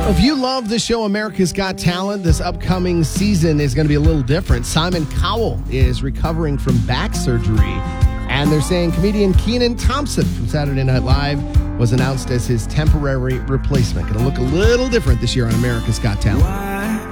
If you love the show America's Got Talent, this upcoming season is going to be a little different. Simon Cowell is recovering from back surgery, and they're saying comedian Kenan Thompson from Saturday Night Live was announced as his temporary replacement. Going to look a little different this year on America's Got Talent.